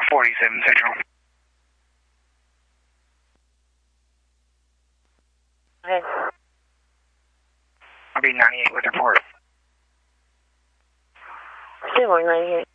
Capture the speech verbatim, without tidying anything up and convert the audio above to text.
forty-seven Central. Okay. I'll be ninety-eight with report. Two one ninety-eight.